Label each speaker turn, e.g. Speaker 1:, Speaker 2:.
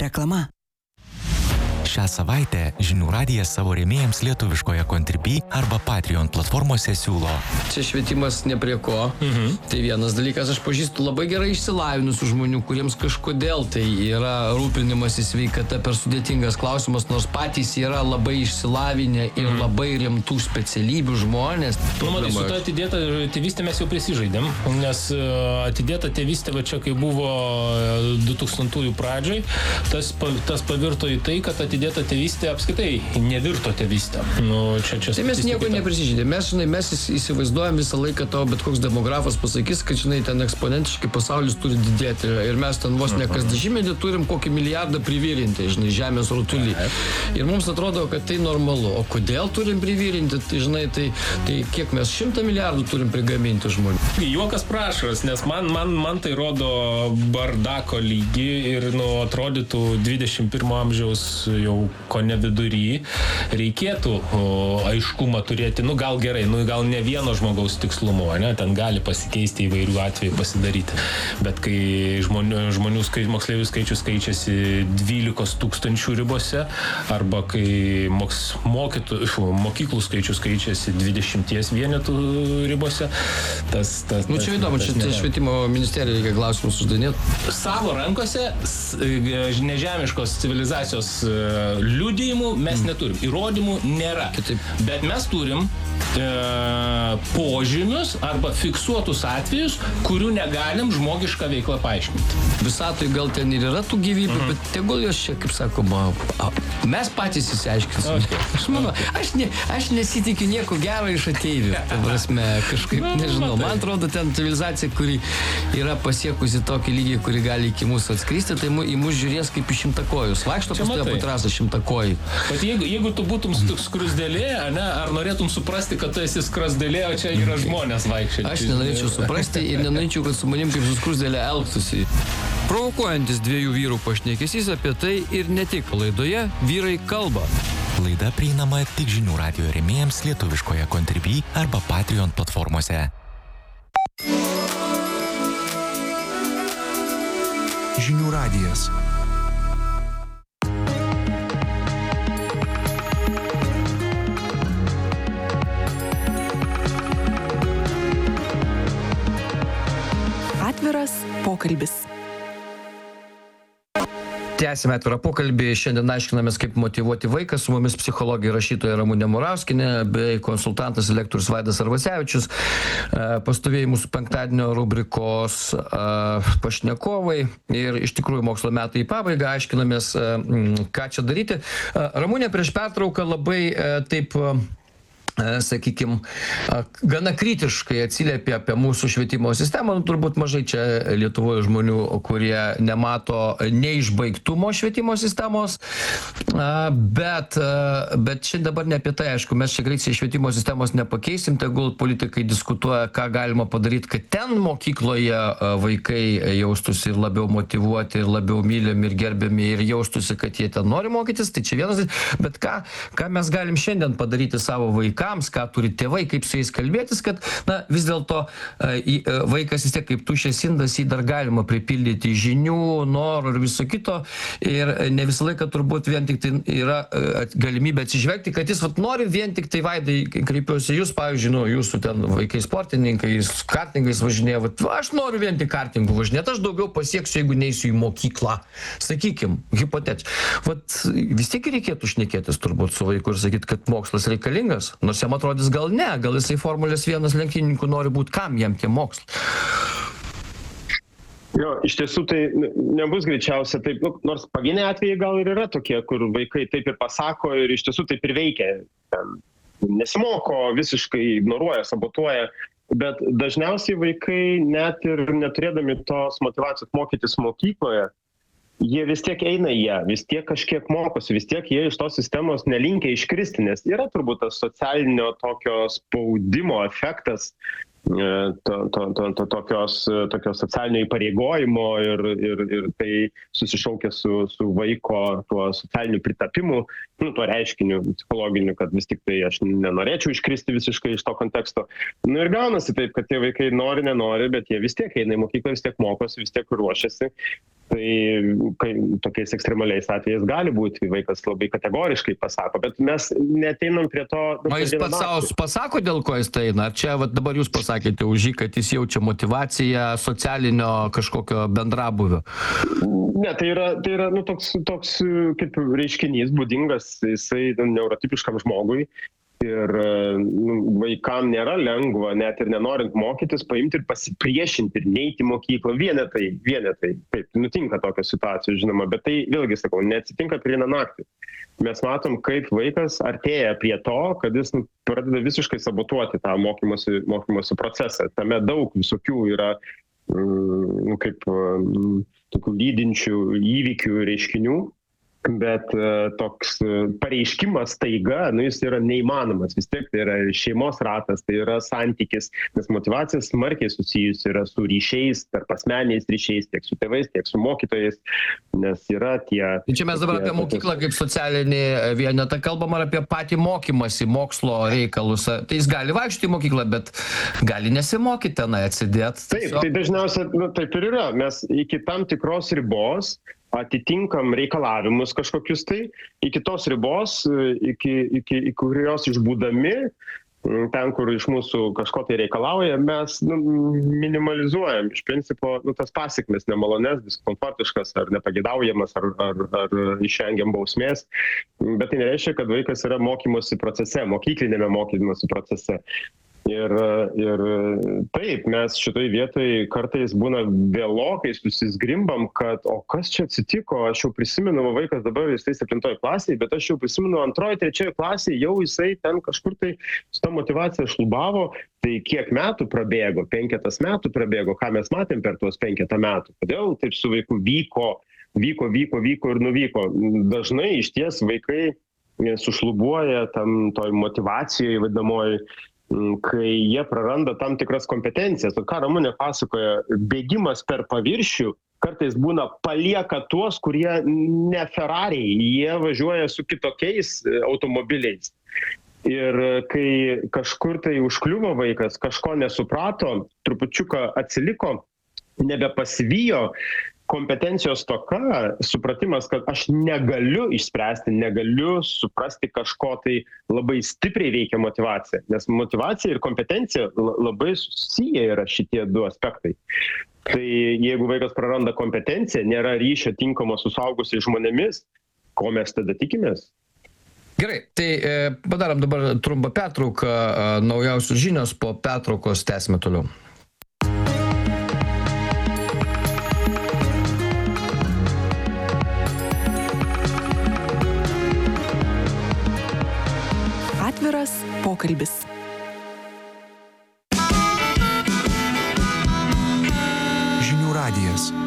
Speaker 1: Reklama.
Speaker 2: Šią savaitę Žinių radijas savo rėmėjams lietuviškoje Contribui arba Patreon platformose siūlo.
Speaker 3: Čia švietimas ne prie ko. Tai vienas dalykas, aš pažįstu labai gerai išsilavinusių žmonių, kuriems kažkodėl tai yra rūpinimas į sveikatą per sudėtingas klausimas, nors patys yra labai išsilavinę ir labai rimtų specialybių žmonės.
Speaker 4: Matai, su to atidėta tėvystė mes jau prisižaidėm, nes atidėta tėvystė, va čia kai buvo 2000-ųjų pradžioj, tas pavirto į tai, kad atidėta tėvystė apskritai nevirto tėvystė.
Speaker 3: Tai mes nieko neprisižaidėm. Mes įsivaizduojam visą laiką, tavo bet koks demografas pasakys, kad ten eksponentiškai pasaulis turi didėti ir mes ten vos ne kas dešimtmetį turim kokį milijardą privirinti, žemės rutulį. Ir mums atrodo, kad tai normalu. O kodėl turim privirinti? Tai kiek mes 100 milijardų turim prigaminti žmonių?
Speaker 4: Juokas prašaras, nes man tai rodo bardako lygį ir atrodytų 21 amžiaus jau ko ne vidury, reikėtų aiškumą turėti, gal gerai, gal ne vieno žmogaus tikslumo, ne, ten gali pasikeisti įvairių atvejų pasidaryti, bet kai žmonių moksleivių skaičius keičiasi 12 000 ribose, arba kai mokyklų skaičius keičiasi 20 vienetų ribose,
Speaker 3: čia įdomu, čia švietimo ministerija reikia klausimus uždavinėti.
Speaker 4: Savo rankose nežemiškos civilizacijos liudijimų mes neturim, įrodymų nėra. Bet mes turim požymius arba fiksuotus atvejus, kurių negalim žmogišką veiklą paaiškinti.
Speaker 3: Visatoj gal ten ir yra tų gyvybių, bet tegul jos čia, kaip sakoma, mes patys įsiaiškinsime. Aš nesitikiu nieko gero iš ateivių. Ta prasme, kažkaip, nežinau, man atrodo, ten civilizacija, kuri yra pasiekusi tokį lygį, kuri gali iki mūsų atskristi, tai į mus žiūrės kaip į šimtakojus. Vaikšto pas tave patrasą šimtakojį.
Speaker 4: Bet jeigu tu būtum skrusdėlė, ar norėtum suprasti, kad tu esi skrusdėlė, o čia yra žmonės vaikščiai?
Speaker 3: Aš nenorėčiau suprasti ir nenorėčiau, kad su manim kaip su skrusdėlė elgtųsi. Provokuojantis dviejų vyrų pašnekesys apie tai ir ne tik. Laidoje Vyrai kalba.
Speaker 2: Laida prieinama tik Žinių radijo rėmėjams lietuviškoje Contribui arba Patreon platformose. Žinių radijas.
Speaker 1: Atviras pokalbis.
Speaker 3: Tęsime atvirą pokalbį. Šiandien aiškinamės, kaip motyvuoti vaiką. Su mumis psichologė rašytoja Ramunė Murauskinė bei konsultantas lektorius Vaidas Arvasevičius. Pastovėjai mūsų penktadienio rubrikos pašnekovai. Ir iš tikrųjų mokslo metai į pabaigą aiškinamės, ką čia daryti. Ramunė prieš pertrauką labai taip... sakykime, gana kritiškai atsiliepia apie mūsų švietimo sistemą. Turbūt mažai čia Lietuvoje žmonių, kurie nemato neišbaigtumo švietimo sistemos, bet čia dabar ne apie tai, aišku, mes čia greitai švietimo sistemos nepakeisim, tegul politikai diskutuoja, ką galima padaryti, kad ten mokykloje vaikai jaustųsi ir labiau motyvuoti, ir labiau mylimi, ir gerbiami, ir jaustųsi, kad jie ten nori mokytis, tai čia vienas, bet ką mes galim šiandien padaryti savo vaikams, ką turi tėvai, kaip su jais kalbėtis, kad vis dėlto vaikas vis tiek kaip tuščias indas, jį dar galima pripildyti žinių, norų ir viso kito. Ir ne visą laiką turbūt vien tik tai yra galimybė atsižvelgti, kad jis nori vien tik tai, Vaidai, kreipiuosi jūs, pavyzdžiui, jūsų ten vaikai sportininkai, kartingais važinėja, aš noriu vien tik kartingų važinėti, aš daugiau pasieksiu, jeigu neisiu į mokyklą. Sakykim, hipotetiškai. Vis tiek reikėtų šnekėtis turbūt su vaiku ir sakyti, kad mokslas reikalingas. Nors jam atrodys gal ne, gal jisai Formulės 1 lenktynininkų nori būti, kam jam tie mokslai?
Speaker 5: Jo, iš tiesų tai nebus greičiausia taip, nors pavieniai atvejai gal ir yra tokie, kur vaikai taip ir pasako ir iš tiesų taip ir veikia. Nesimoko, visiškai ignoruoja, sabotuoja, bet dažniausiai vaikai net ir neturėdami tos motyvacijos mokytis mokykloje, jie vis tiek eina į ją, vis tiek kažkiek mokosi, vis tiek jie iš tos sistemos nelinkia iškristi, nes yra turbūt tas socialinio tokio spaudimo efektas, tokio socialinio įpareigojimo ir tai susišaukia su vaiko tuo socialiniu pritapimu, tuo reiškiniu psichologiniu, kad vis tik tai aš nenorėčiau iškristi visiškai iš to konteksto. Ir gaunasi taip, kad tie vaikai nori, nenori, bet jie vis tiek eina į mokyklą, vis tiek mokosi, vis tiek ruošiasi. Tai tokiais ekstremaliais atvejais gali būti, vaikas labai kategoriškai pasako, bet mes neteinam prie to...
Speaker 3: O jis pats savo pasako, dėl ko jis tai eina? Ar čia dabar jūs pasakėte už jį, kad jis jaučia motyvaciją socialinio kažkokio bendrabuvio?
Speaker 5: Ne, tai yra toks kaip reiškinys būdingas, jisai neurotipiškam žmogui. Ir vaikam nėra lengva, net ir nenorint mokytis, paimti ir pasipriešinti ir neiti į mokyklą. Vienetai. Taip, nutinka tokios situacijos, žinoma, bet tai, vėlgi sakau, neatsitinka per vieną naktį. Mes matom, kaip vaikas artėja prie to, kad jis pradeda visiškai sabotuoti tą mokymosi procesą. Tame daug visokių yra tokių lydinčių įvykių, reiškinių. Bet toks pareiškimas staiga, jis yra neįmanomas. Vis tiek tai yra šeimos ratas, tai yra santykis, nes motyvacija smarkiai susijusi yra su ryšiais, tarpasmeniais ryšiais, tiek su tėvais, tiek su mokytojais, nes yra tie...
Speaker 3: Čia mes dabar apie mokyklą kaip socialinį vienetą kalbam, ar apie patį mokymąsi, mokslo reikalus. Tai jis gali vaikščioti į mokyklą, bet gali nesimokyti tenai, atsidėti.
Speaker 5: Taip, tai dažniausiai taip ir yra. Mes iki tam tikros ribos atitinkam reikalavimus kažkokius tai, iki tos ribos, iki kurios išbūdami, ten, kur iš mūsų kažko tai reikalauja, mes minimalizuojam iš principo tas pasekmes nemalonės, diskomfortiškas ar nepagėdaujamas, ar išvengiam bausmės. Bet tai nereiškia, kad vaikas yra mokymosi procese, mokyklinėme mokymosi procese. Ir taip, mes šitoj vietoj kartais būna vėlokai susizgrimbam, kad o kas čia atsitiko, aš jau prisimenu, vaikas dabar jisai 7 klasėje, bet aš jau prisimenu 2-3 klasėje, jau jisai ten kažkur tai su ta motyvacija šlubavo, tai kiek metų prabėgo, 5 metų prabėgo, ką mes matėm per tuos 5 metų, kodėl taip su vaiku vyko ir nuvyko. Dažnai iš ties vaikai sušlubuoja tam toj motyvacijoje vadinamoji, kai jie praranda tam tikras kompetencijas. O ką Ramunė pasakoja, bėgimas per paviršių kartais būna palieka tuos, kurie ne Ferrari, jie važiuoja su kitokiais automobiliais. Ir kai kažkur tai užkliuvo vaikas, kažko nesuprato, trupučiuką atsiliko, nebepasivijo, kompetencijos toka, supratimas, kad aš negaliu išspręsti, negaliu suprasti kažko, tai labai stipriai veikia motyvacija. Nes motyvacija ir kompetencija labai susiję yra šitie du aspektai. Tai jeigu vaikas praranda kompetenciją, nėra ryšio tinkamo su suaugusiais žmonėmis, ko mes tada tikimės?
Speaker 3: Gerai, tai padarom dabar trumpą pertrauką, naujausios žinios, po pertraukos tęsime toliau.
Speaker 1: Atviras pokalbis.
Speaker 6: Žinių radijas.